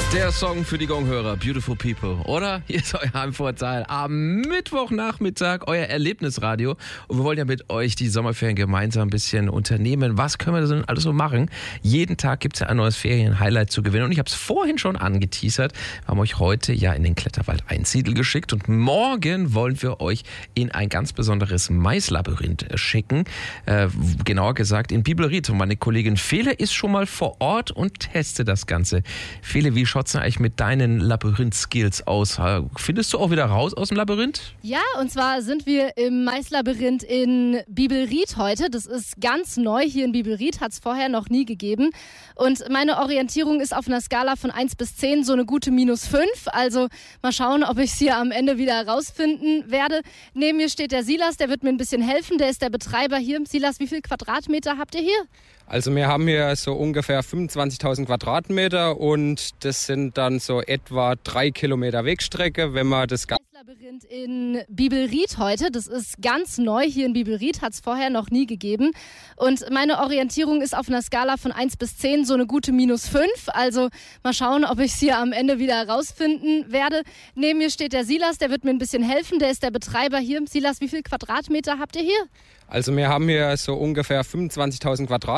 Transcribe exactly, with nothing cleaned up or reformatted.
Der Song für die Gonghörer, Beautiful People, oder? Hier ist euer Heimvorteil am Mittwochnachmittag, euer Erlebnisradio. Und wir wollen ja mit euch die Sommerferien gemeinsam ein bisschen unternehmen. Was können wir denn alles so machen? Jeden Tag gibt es ja ein neues Ferien-Highlight zu gewinnen. Und ich habe es vorhin schon angeteasert. Wir haben euch heute ja in den Kletterwald Einsiedel geschickt. Und morgen wollen wir euch in ein ganz besonderes Maislabyrinth schicken. Äh, genauer gesagt in Bibelried. Und meine Kollegin Fele ist schon mal vor Ort und testet das Ganze. Fele, wie schaut es denn eigentlich mit deinen Labyrinth-Skills aus? Findest du auch wieder raus aus dem Labyrinth? Ja, und zwar sind wir im Maislabyrinth in Bibelried heute. Das ist ganz neu hier in Bibelried, hat es vorher noch nie gegeben. Und meine Orientierung ist auf einer Skala von eins bis zehn so eine gute minus fünf. Also mal schauen, ob ich es hier am Ende wieder rausfinden werde. Neben mir steht der Silas, der wird mir ein bisschen helfen. Der ist der Betreiber hier. Silas, wie viel Quadratmeter habt ihr hier? Also wir haben hier so ungefähr fünfundzwanzigtausend Quadratmeter und das sind dann so etwa drei Kilometer Wegstrecke, wenn man das Ganze... Labyrinth in Bibelried heute. Das ist ganz neu hier in Bibelried, hat es vorher noch nie gegeben. Und meine Orientierung ist auf einer Skala von eins bis zehn so eine gute minus fünf. Also mal schauen, ob ich es hier am Ende wieder rausfinden werde. Neben mir steht der Silas, der wird mir ein bisschen helfen. Der ist der Betreiber hier. Silas, wie viel Quadratmeter habt ihr hier? Also wir haben hier so ungefähr fünfundzwanzigtausend Quadratmeter.